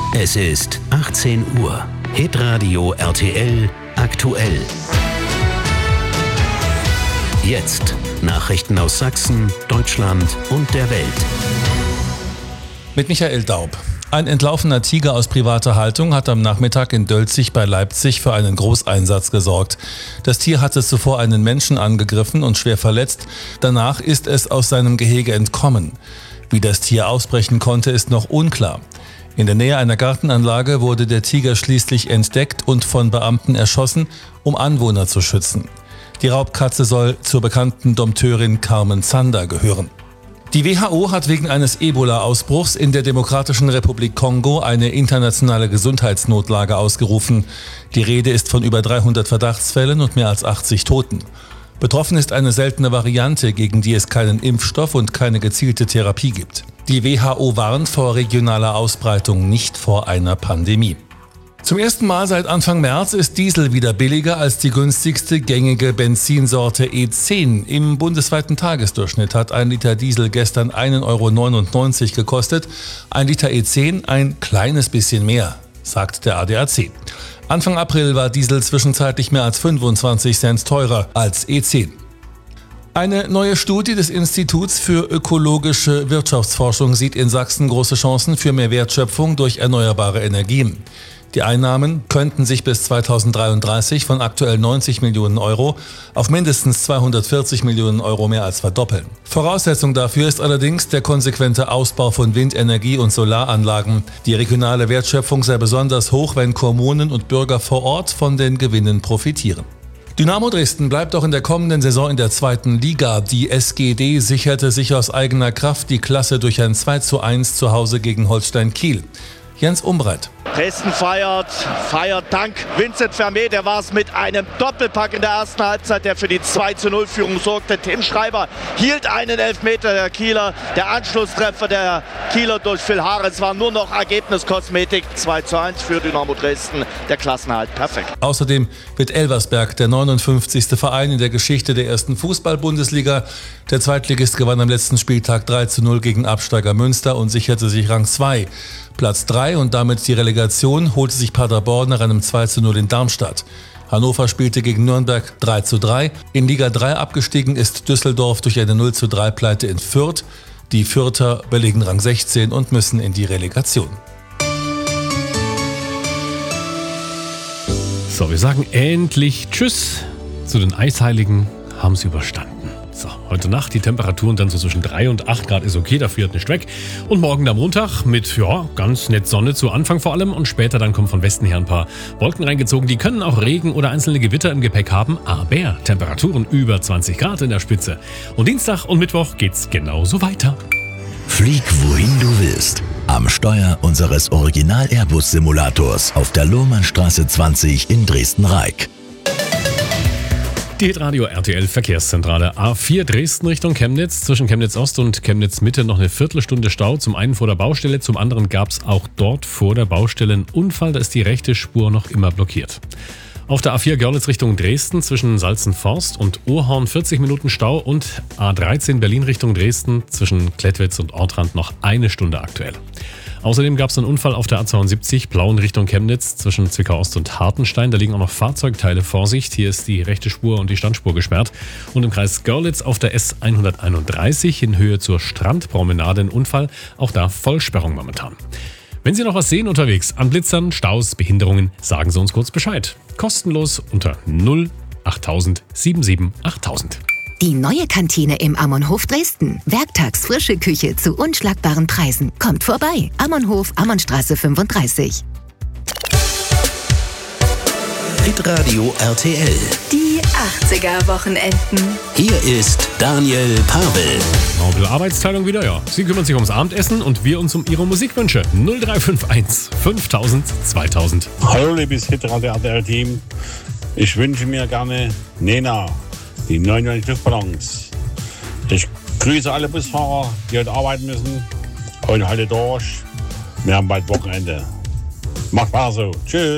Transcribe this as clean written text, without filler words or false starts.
Es ist 18 Uhr. Hitradio RTL aktuell. Jetzt Nachrichten aus Sachsen, Deutschland und der Welt. Mit Michael Daub. Ein entlaufener Tiger aus privater Haltung hat am Nachmittag in Dölzig bei Leipzig für einen Großeinsatz gesorgt. Das Tier hatte zuvor einen Menschen angegriffen und schwer verletzt. Danach ist es aus seinem Gehege entkommen. Wie das Tier ausbrechen konnte, ist noch unklar. In der Nähe einer Gartenanlage wurde der Tiger schließlich entdeckt und von Beamten erschossen, um Anwohner zu schützen. Die Raubkatze soll zur bekannten Dompteurin Carmen Zander gehören. Die WHO hat wegen eines Ebola-Ausbruchs in der Demokratischen Republik Kongo eine internationale Gesundheitsnotlage ausgerufen. Die Rede ist von über 300 Verdachtsfällen und mehr als 80 Toten. Betroffen ist eine seltene Variante, gegen die es keinen Impfstoff und keine gezielte Therapie gibt. Die WHO warnt vor regionaler Ausbreitung, nicht vor einer Pandemie. Zum ersten Mal seit Anfang März ist Diesel wieder billiger als die günstigste gängige Benzinsorte E10. Im bundesweiten Tagesdurchschnitt hat ein Liter Diesel gestern 1,99 € gekostet. Ein Liter E10 ein kleines bisschen mehr, sagt der ADAC. Anfang April war Diesel zwischenzeitlich mehr als 25 Cent teurer als E10. Eine neue Studie des Instituts für ökologische Wirtschaftsforschung sieht in Sachsen große Chancen für mehr Wertschöpfung durch erneuerbare Energien. Die Einnahmen könnten sich bis 2033 von aktuell 90 Millionen € auf mindestens 240 Millionen € mehr als verdoppeln. Voraussetzung dafür ist allerdings der konsequente Ausbau von Windenergie und Solaranlagen. Die regionale Wertschöpfung sei besonders hoch, wenn Kommunen und Bürger vor Ort von den Gewinnen profitieren. Dynamo Dresden bleibt auch in der kommenden Saison in der 2. Liga. Die SGD sicherte sich aus eigener Kraft die Klasse durch ein 2:1 zu Hause gegen Holstein Kiel. Jens Umbreit. Dresden feiert dank Vincent Vermey, der war es mit einem Doppelpack in der ersten Halbzeit, der für die 2:0-Führung sorgte. Tim Schreiber hielt einen Elfmeter der Kieler. Der Anschlusstreffer der Kieler durch Phil Haares war nur noch Ergebniskosmetik. 2:1 für Dynamo Dresden, der Klassenerhalt perfekt. Außerdem wird Elversberg der 59. Verein in der Geschichte der ersten Fußball-Bundesliga. Der Zweitligist gewann am letzten Spieltag 3:0 gegen Absteiger Münster und sicherte sich Rang 2. Platz 3 und damit die Relegation holte sich Paderborn nach einem 2:0 in Darmstadt. Hannover spielte gegen Nürnberg 3:3. In Liga 3 abgestiegen ist Düsseldorf durch eine 0:3-Pleite in Fürth. Die Fürther belegen Rang 16 und müssen in die Relegation. So, wir sagen endlich Tschüss zu den Eisheiligen, haben sie überstanden. So, heute Nacht die Temperaturen dann so zwischen 3 und 8 Grad ist okay, dafür hat nicht weg. Und morgen der Montag mit, ganz nett Sonne zu Anfang vor allem und später dann kommen von Westen her ein paar Wolken reingezogen. Die können auch Regen oder einzelne Gewitter im Gepäck haben, aber Temperaturen über 20 Grad in der Spitze. Und Dienstag und Mittwoch geht's genauso weiter. Flieg wohin du willst. Am Steuer unseres Original-Airbus-Simulators auf der Lohmannstraße 20 in Dresden-Reik. Die Hitradio RTL Verkehrszentrale A4 Dresden Richtung Chemnitz. Zwischen Chemnitz Ost und Chemnitz Mitte noch eine Viertelstunde Stau. Zum einen vor der Baustelle, zum anderen gab es auch dort vor der Baustelle einen Unfall. Da ist die rechte Spur noch immer blockiert. Auf der A4 Görlitz Richtung Dresden zwischen Salzenforst und Urhorn 40 Minuten Stau und A13 Berlin Richtung Dresden zwischen Klettwitz und Ortrand noch eine Stunde aktuell. Außerdem gab es einen Unfall auf der A72 Plauen Richtung Chemnitz zwischen Zwickau Ost und Hartenstein. Da liegen auch noch Fahrzeugteile. Vorsicht, hier ist die rechte Spur und die Standspur gesperrt. Und im Kreis Görlitz auf der S131 in Höhe zur Strandpromenade ein Unfall. Auch da Vollsperrung momentan. Wenn Sie noch was sehen unterwegs an Blitzern, Staus, Behinderungen, sagen Sie uns kurz Bescheid. Kostenlos unter 08000 77 8000. Die neue Kantine im Ammonhof Dresden. Werktags frische Küche zu unschlagbaren Preisen. Kommt vorbei. Ammonhof, Ammonnstraße 35. Hitradio RTL. Die 80er-Wochenenden. Hier ist Daniel Pavel. Ein bisschen Arbeitsteilung wieder, ja. Sie kümmern sich ums Abendessen und wir uns um Ihre Musikwünsche. 0351 5000 2000. Hallo liebes Hitradio RTL-Team. Ich wünsche mir gerne Nena, die 99 Luftballons. Ich grüße alle Busfahrer, die heute arbeiten müssen. Und halte durch. Wir haben bald Wochenende. Macht weiter so. Tschüss.